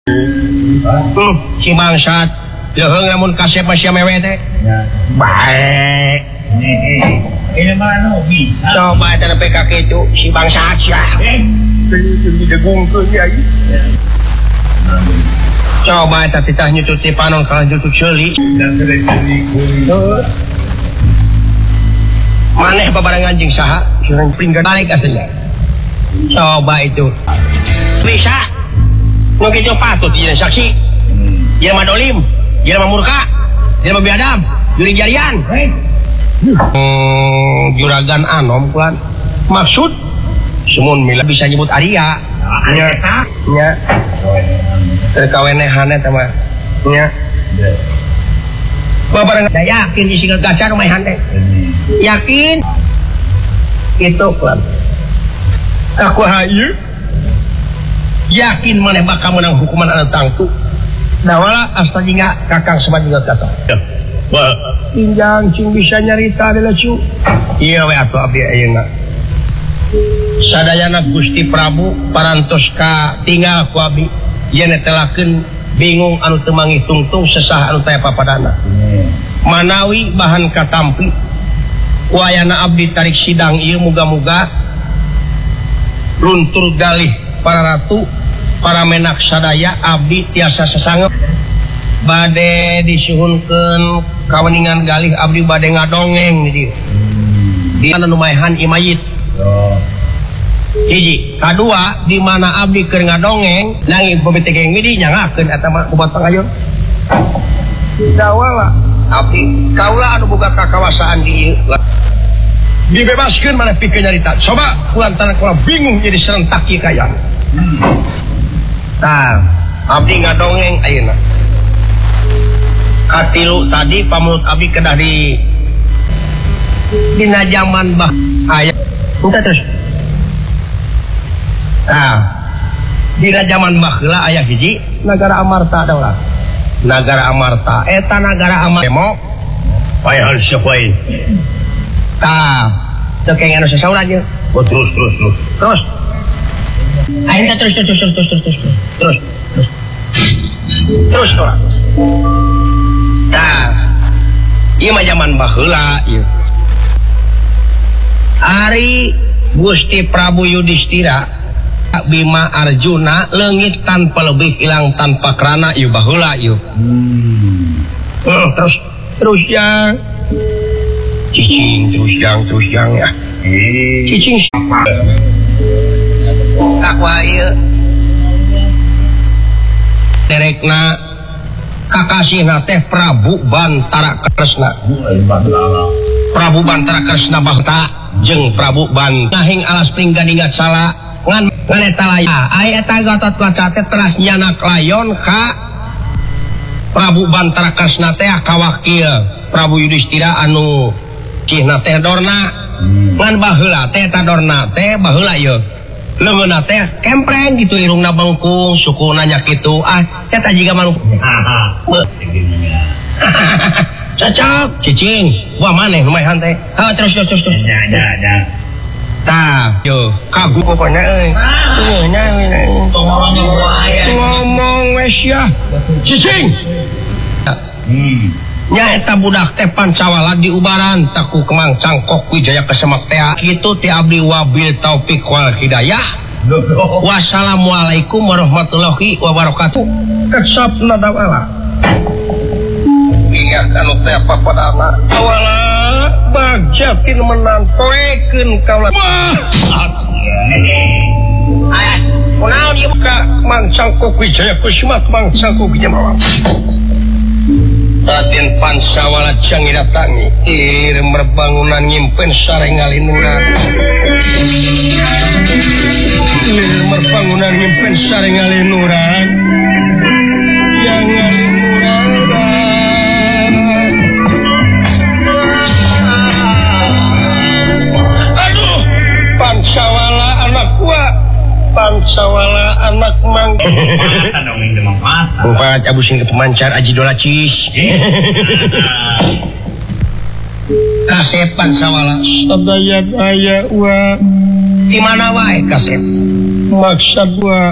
Si bangsat leuheung lamun kasep sia mewe teh. Bae. Ini mana bisa? Coba eta nepi ka kitu si bangsat sia. Didegungkeun ya. Coba eta titah nyutut ti panon ka nyutut ceuli. Maneh babarengan jeung saha? Jeung pinggan balik aslinya. Coba itu. Bisa. Nu kitu patut jadi saksi. Dia mah dolim, dia mah murka, dia mah biadam, juri jarian. Juragan anom kulan. Maksud semun mila bisa nyebut Arya. Nya. Nya. Terkawenehan eta mah. Nya. Babarengan yakin di siga gacan maehan teh. Yakin. Itu kulan. Aku hayu. Yakin maneh bakal menang hukuman anu tangtu. Dawala astaginga kakang semanjinga kacau. Wah, pinjang cing bisa nyarita adalah cu. Iya we atuh abdi ayeuna. Sadayana Gusti Prabu parantos ka tinggal ku abdi. Yen netelakeun bingung anu teu mangitungtung sesah anu taya papadana. Manawi bahan katampi. Wayana abdi tarik sidang ieu muga-muga luntur galih para ratu, para menak sadaya abdi tiasa sesangep bade disuhunkeun kaweningan galih abdi bade ngadongeng di mana numaehan imayit. Hiji, kadua di mana abdi keur ngadongeng nanging pabeteng midi nyangakeun eta mah kumat pangayun. Dawala abdi kaula anu boga kakawasaan di ieu dibebaskeun maneh pikeun nyarita. Coba kulantaran kula bingung jadi serentak ieu kayang. Nah, abdi ngadongeng ayeuna. Katilu tadi pamulut abdi kedah di dina zaman bah aya. Entah terus. Nah, dina zaman baheula aya hiji Nagara Amarta daulah. Nagara Amarta eta nagara Amarta demo paehan sepoe. Tah, teu kenging anu sasaura aja. Oh, terus. Ayo terus. Nah, ieu mah zaman baheula ieu. Ari Gusti Prabu Yudhistira Bima Arjuna leungit tanpa lebih hilang tanpa kerana ieu baheula ieu. Terus yang cicing terus yang ya. Cicing kakwa ieu derekna kakasihna teh Prabu Bantara Kresna. Prabu Bantara Kresna Bakta jeung Prabu Bantahing alas pringgadingat sala ngan eta laya aya eta Gatot Kaca teh teras nyanak layon ka Prabu Bantara Kresna teh kawakil Prabu Yudhistira anu cihna teh dorna ngan baheula teh eta dorna teh baheula ieu leungeunna teh kempreng gitu irungna bengkung sukuna nya kitu eta jiga manu cocok cicing wah maneh lumayan teh terus ya tah yo kagu pokoknya euy ngomong wes ya cicing nya eta budak teh Pancawala diubaran taku Kemang Cangkok Wijaya Kesemak teh kitu ti abdi wabil taufik wal hidayah. Wassalamualaikum warahmatullahi wabarakatuh. Kesapna dawala. Ingat anu teh papadana. Dawala bagjatin menantoekeun kaula. Ayat kunaon ieu ka Mang Cangkok Wijaya Kesemak Mang Cangkok Wijaya. Raden Pancawala canggih datangi merbangunan nyimpen sarengalinuran merbangunan nyimpen sarengalinuran yang aduh Pancawala anak gua Pancawala anak mang Umpat abusin ke pemancar Aji Dolacis Kasep Pancawala Sadaya daya wa Dimana wae Kasep Maksud wa